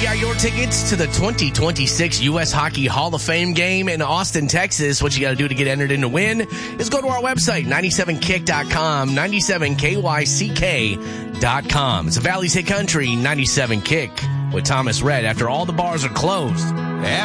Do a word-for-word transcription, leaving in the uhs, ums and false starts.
We got your tickets to the twenty twenty-six U S Hockey Hall of Fame game in Austin, Texas. What you got to do to get entered in to win is go to our website, ninety-seven kick dot com, ninety-seven K Y C K dot com. It's a Valley's Hit Country ninety-seven Kick with Thomas Rhett after all the bars are closed.